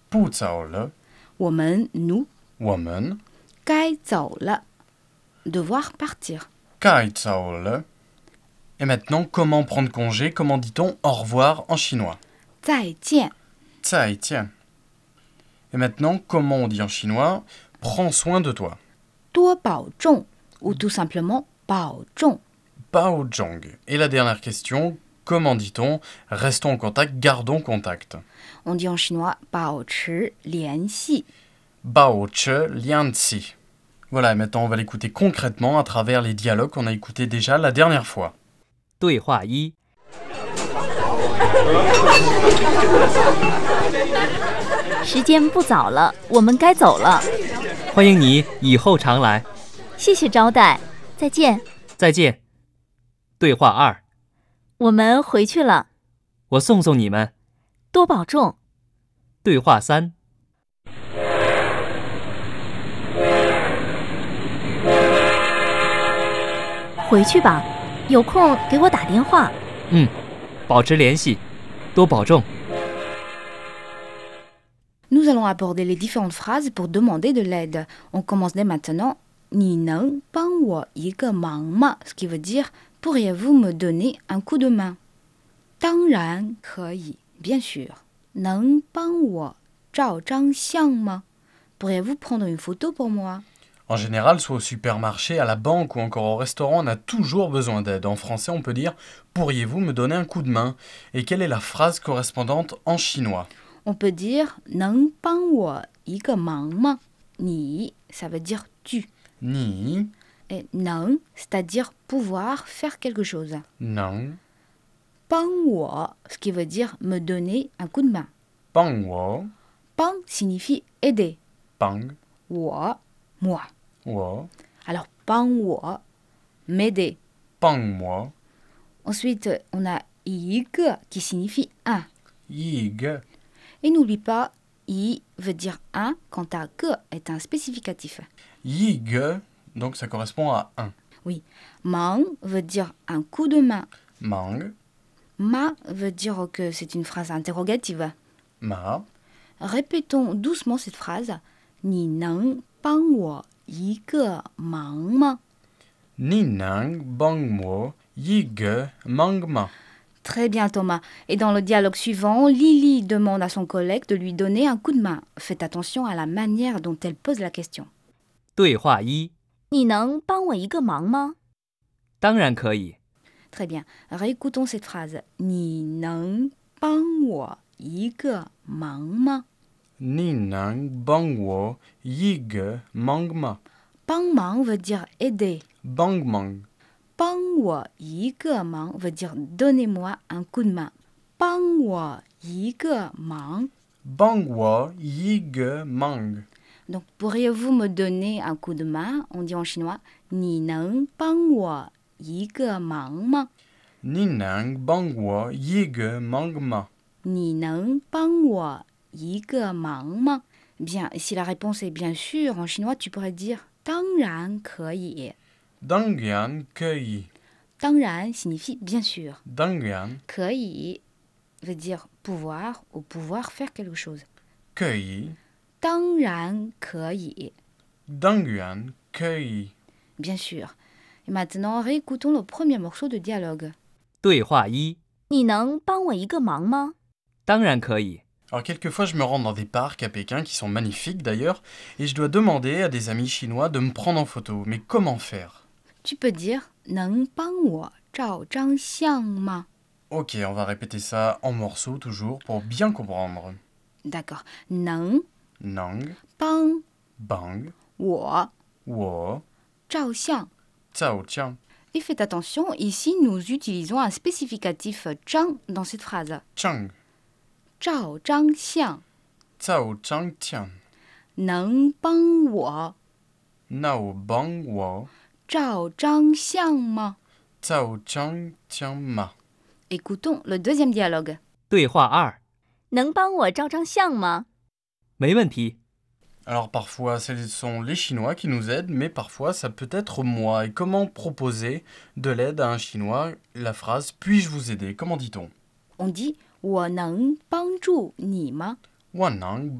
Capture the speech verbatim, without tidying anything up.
不走了我们 nous 我们该走了 devoir partir. 该走了 Et maintenant, comment prendre congé? Comment dit-on au revoir en chinois? 再见再见 Et maintenant, comment on dit en chinois prends soin de toi? 多保重 ou tout simplement 保重 Bao zhong. Et la dernière question, comment dit-on restons en contact, gardons contact? On dit en chinois 保持联系 Bao che lian si. Voilà, et maintenant on va l'écouter concrètement à travers les dialogues qu'on a écoutés déjà la dernière fois. 对话一： 时间不早了，我们该走了。 欢迎你以后常来， 谢谢招待，再见。 再见。对话二： 我们回去了， 我送送你们。 多保重。 对话三： 回去吧，有空给我打电话。 嗯，保持联系，多保重。 Nous allons aborder les différentes phrases pour demander de l'aide. On commence dès maintenant. 你能帮我一个忙吗 Ce qui veut dire pourriez-vous me donner un coup de main? 当然可以 bien sûr. 能帮我照张相吗 Pourriez-vous prendre une photo pour moi? En général, soit au supermarché, à la banque ou encore au restaurant, on a toujours besoin d'aide. En français, on peut dire « Pourriez-vous me donner un coup de main ?» Et quelle est la phrase correspondante en chinois? On peut dire 能帮我一个忙吗你 ça veut dire tu. Ni, Et 能 c'est-à-dire pouvoir faire quelque chose. non, 帮我 ce qui veut dire me donner un coup de main. bang wo, 帮 signifie aider. bang 我 moi. wo, Alors 帮我 m'aider. bang mo, Ensuite, on a 一个 qui signifie un. yig, Et n'oublie pas, i veut dire un quand à que est un spécificatif. yig, donc ça correspond à un. Oui. Mang veut dire un coup de main. Mang, Ma veut dire que c'est une phrase interrogative. ma, Répétons doucement cette phrase. 你能帮我一个忙吗 ni nang, bang mo, yig, mang ma. Très bien Thomas. Et dans le dialogue suivant, Lily demande à son collègue de lui donner un coup de main. Faites attention à la manière dont elle pose la question. 对话一： 你能帮我一个忙吗？ 当然可以。 Très bien. Réécoutons cette phrase. 你能帮我一个忙吗 Ni nang, bang wo, yig, mang ma. 帮忙 veut dire aider. Bang mang, 帮我一个忙 veut dire donnez-moi un coup de main. 帮我一个忙 bang wo, yig, mang. Donc, pourriez-vous me donner un coup de main On dit en chinois 你能帮我一个忙吗 Ni nang, bang wo, yig, mang ma. 你能帮我一个忙吗 Bien, et si la réponse est bien sûr, en chinois, tu pourrais dire 当然可以 Dangyan, kei. 当然 signifie bien sûr. Dangyan, 可以 veut dire pouvoir ou pouvoir faire quelque chose. kei. 当然可以 Dangyan, kei. Bien sûr. Et maintenant, réécoutons le premier morceau de dialogue. 对话一： 你能帮我一个忙吗？ 当然可以。 Alors quelquefois je me rends dans des parcs à Pékin qui sont magnifiques d'ailleurs et je dois demander à des amis chinois de me prendre en photo. Mais comment faire? Tu peux dire 能帮我照张相吗 Ok, on va répéter ça en morceaux toujours pour bien comprendre. D'accord. 能 Nang, 帮 bang, 我 wo, 照相 cao tiang, Et faites attention, ici nous utilisons un spécificatif 张 dans cette phrase. chang, 照张相 cao chang tian, 能帮我 nao bang wo, 照张相吗 cao chang tiang ma. Écoutons le deuxième dialogue. 对话二： 能帮我照张相吗？ 没问题。 Alors parfois ce sont les Chinois qui nous aident, mais parfois ça peut être moi. Et comment proposer de l'aide à un Chinois? La phrase « puis-je vous aider ?» Comment dit-on? On dit 我能帮助你吗 Wanang